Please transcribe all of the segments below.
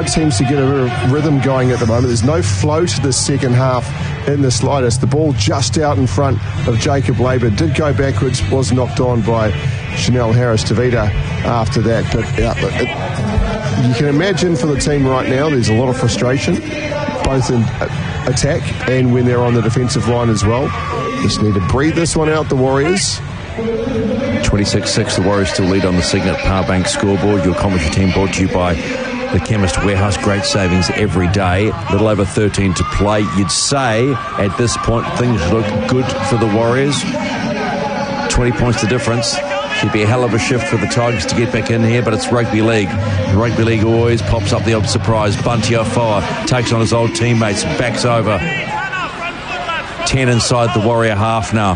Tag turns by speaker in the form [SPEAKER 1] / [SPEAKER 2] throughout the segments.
[SPEAKER 1] seems to get a rhythm going at the moment. There's no flow to the second half in the slightest. The ball just out in front of Jacob Labour. Did go backwards, was knocked on by Chanel Harris-Tavita after that. But you can imagine for the team right now, there's a lot of frustration, both in attack and when they're on the defensive line as well. Just need to breathe this one out, the Warriors.
[SPEAKER 2] 26-6, the Warriors still lead on the Signet Powerbank scoreboard. Your commentary team brought to you by the Chemist Warehouse. Great savings every day. A little over 13 to play. You'd say at this point things look good for the Warriors. 20 points the difference. Should be a hell of a shift for the Tigers to get back in here, but it's rugby league. Rugby league always pops up the odd surprise. Bunty Afoa takes on his old teammates, backs over. 10 inside the Warrior half now.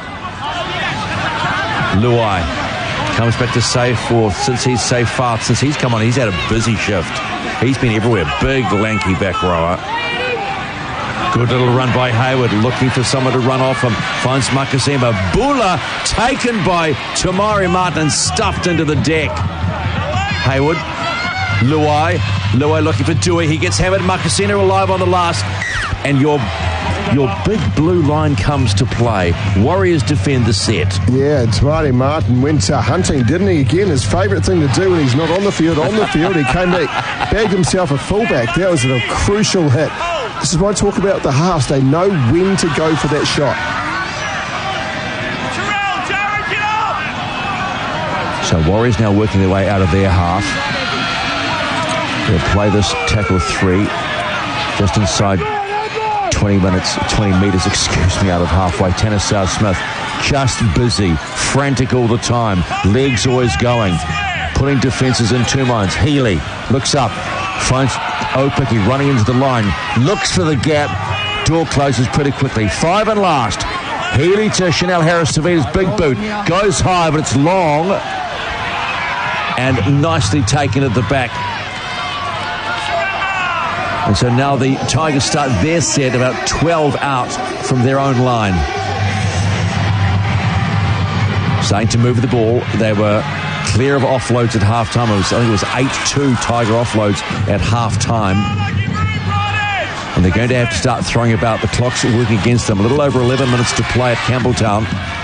[SPEAKER 2] Luai comes back to save fourth. Since he's come on, he's had a busy shift. He's been everywhere. Big, lanky back rower. Good little run by Hayward, looking for someone to run off him. Finds Makasima. Bula taken by Tamari Martin and stuffed into the deck. Hayward. Luai looking for Dewey. He gets hammered. Makasina alive on the last. And your big blue line comes to play. Warriors defend the set.
[SPEAKER 1] Yeah, Tamari Martin went hunting, didn't he? Again, his favourite thing to do when he's not on the field. On the field, he came back, bagged himself a fullback. That was a crucial hit. This is why I talk about the halves. They know when to go for that shot.
[SPEAKER 2] So Warriors now working their way out of their half. They'll play this tackle 3 just inside 20 metres, out of halfway. Tanner South-Smith just busy, frantic all the time, legs always going, putting defences in two minds. Healy looks up, finds Opiki running into the line, looks for the gap, door closes pretty quickly. 5 and last. Healy to Chanel Harris-Tavita's big boot, goes high but it's long and nicely taken at the back. And so now the Tigers start their set about 12 out from their own line. Starting to move the ball. They were clear of offloads at halftime. I think it was 8-2 Tiger offloads at halftime. And they're going to have to start throwing about. The clock's working against them. A little over 11 minutes to play at Campbelltown.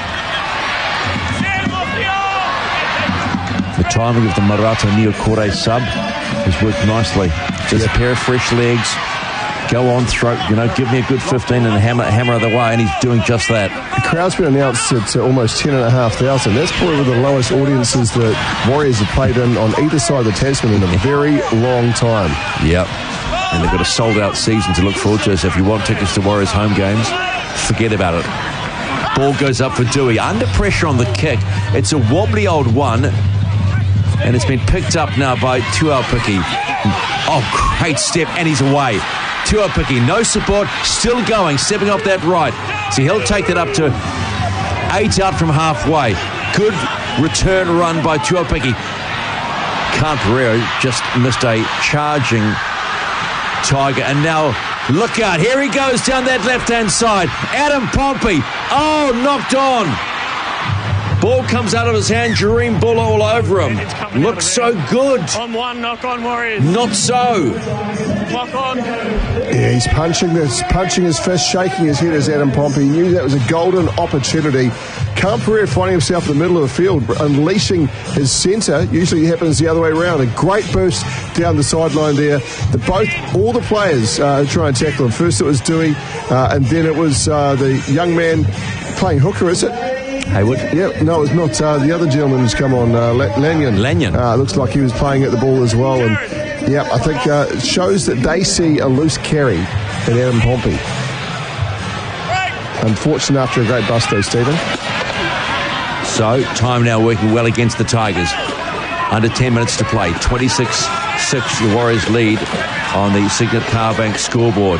[SPEAKER 2] The timing of the Marato Niokore sub has worked nicely. Just a pair of fresh legs. Go on, throw, give me a good 15 and hammer other way, and he's doing just that.
[SPEAKER 1] The crowd's been announced at almost 10,500. That's probably the lowest audiences that Warriors have played in on either side of the Tasman in a very long time.
[SPEAKER 2] Yep. And they've got a sold-out season to look forward to. So if you want tickets to Warriors home games, forget about it. Ball goes up for Dewey. Under pressure on the kick. It's a wobbly old one. And it's been picked up now by Tuaupiki. Oh, great step, and he's away. Tuaupiki, no support, still going, stepping up that right. So he'll take that up to 8 out from halfway. Good return run by Tuaupiki. Camperero just missed a charging Tiger, and now look out, here he goes down that left-hand side. Adam Pompey, knocked on. Ball comes out of his hand, Jareem Buller all over him. Looks so good.
[SPEAKER 3] On one, knock on Warriors.
[SPEAKER 2] Not so.
[SPEAKER 3] Knock on.
[SPEAKER 1] Yeah, he's punching his fist, shaking his head as Adam Pompey. He knew that was a golden opportunity. Camperero finding himself in the middle of the field, unleashing his centre. Usually it happens the other way around. A great burst down the sideline there. All the players try and tackle him. First it was Dewey, and then it was the young man playing hooker, is it?
[SPEAKER 2] Hayward?
[SPEAKER 1] Yeah, no, it's not. The other gentleman who's come on, Lanyon. Looks like he was playing at the ball as well. And yeah, I think it shows that they see a loose carry in Adam Pompey. Unfortunate after a great bust though, Stephen.
[SPEAKER 2] So, time now working well against the Tigers. Under 10 minutes to play. 26-6, the Warriors lead on the Signet Powerbank scoreboard.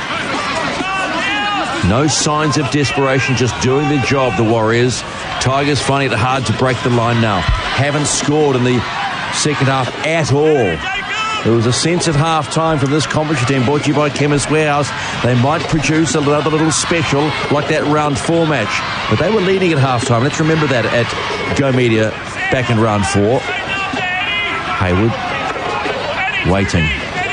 [SPEAKER 2] No signs of desperation, just doing the job, the Warriors. Tigers finding it hard to break the line now. Haven't scored in the second half at all. There was a sense at half-time from this commentary team brought to you by Chemist Warehouse. They might produce another little special like that round 4 match. But they were leading at half-time. Let's remember that at Go Media back in round 4. Hayward waiting.